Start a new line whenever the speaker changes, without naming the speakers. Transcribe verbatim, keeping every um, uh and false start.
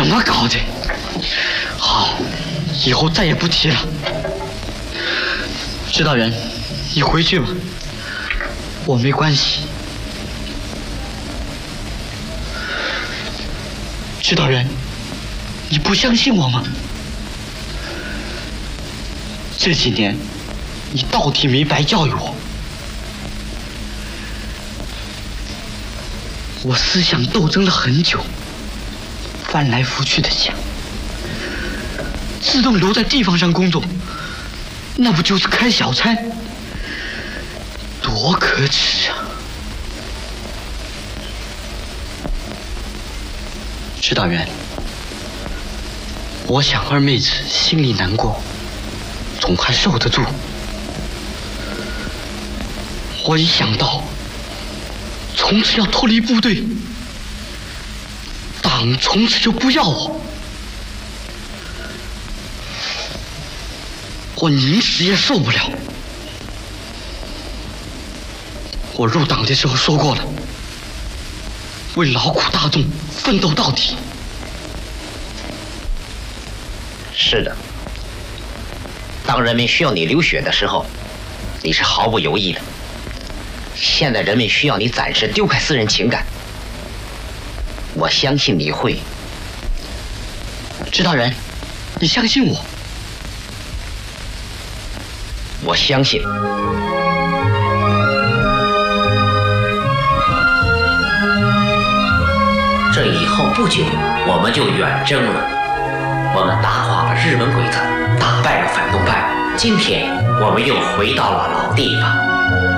怎么搞的？好，以后再也不提了。指导员，你回去吧，我没关系。指导员，你不相信我吗？这几年，你到底没白教育我。我思想斗争了很久，翻来覆去的想，自动留在地方上工作，那不就是开小差？多可耻啊！指导员，我想二妹子心里难过，总还受得住。我一想到从此要脱离部队，党从此就不要我，我宁死也受不了。我入党的时候说过了，为劳苦大众奋斗到底。
是的，当人民需要你流血的时候，你是毫不犹豫的。现在人民需要你暂时丢开私人情感，我相信你会。
指导员，你相信我？
我相信。这以后不久，我们就远征了。我们打垮了日本鬼子，打败了反动派。今天，我们又回到了老地方。